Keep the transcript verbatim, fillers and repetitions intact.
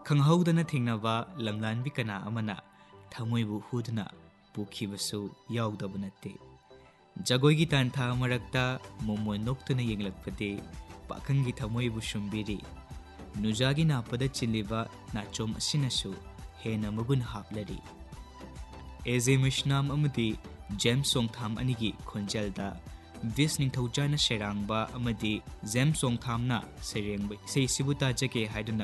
खंगहौदना थेंगनाबा लमलानबी कना अमना थमोइबु हुदना पुखिबसु याउदब नत्ते जगोइगी तांथा मरक्ता मोमो नोक्तुना येंगलकपदे पाखंगी थमोइबु शुंबिरी नुजागी नापदा चिलिबा नाचोम असिनसु हेना मगुन हापलरी एजे मिशनाम अमदी जेम्स सोंगथाम अनिगी खोंजेलदा विस निंथौजाना शेरांगबा अमदी जेम्स सोंगथामना सेरेंग इसे सिबुता जके हाइदुना